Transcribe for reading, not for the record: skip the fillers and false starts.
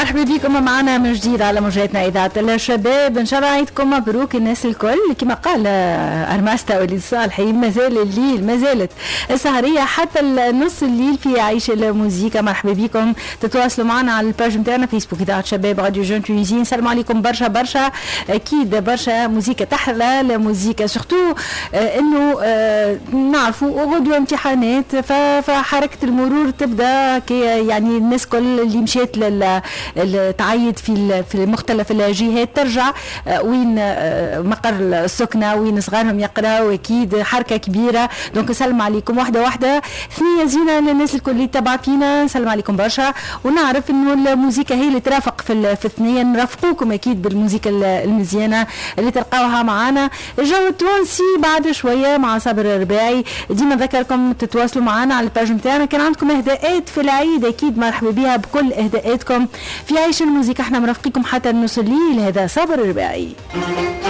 مرحبا بكم معنا من جديد على موجاتنا إذاعة الشباب. إن شاء الله عيدكم مبروك الناس الكل. كما قال أرماستا وليد صالحي مازال الليل ما زالت السهرية حتى نص الليل في عيش الموسيقى. مرحبا بكم تتواصلوا معنا على الباج نتاعنا فيسبوك إذاعة شباب راديو جون تونيزيين. السلام عليكم برشا برشا أكيد برشا موسيقى تحلى الموسيقى سورتو إنه نعرفوا غدوة امتحانات فحركة المرور تبدأ كي يعني الناس كل اللي مشيت تعيد في مختلف الجهات ترجع وين مقر السكنة وين صغارهم يقراوا. أكيد حركة كبيرة دونك نسلم عليكم واحدة واحدة. ثانية زينة للناس الكل اللي تبع فينا نسلم عليكم برشا ونعرف إنه الموسيقى هي اللي ترافق في الثنية. نرافقوكم أكيد بالموسيقى المزيانة اللي تلقاوها معنا. الجو التونسي بعد شوية مع صابر الرباعي. ديما نذكركم تتواصلوا معنا على الباج نتاعنا. كان عندكم اهداءات في العيد أكيد مرحبا بها بكل اهداءاتكم في عيش الموسيقى. احنا مرافقيكم حتى النص الليل. هذا صابر الرباعي.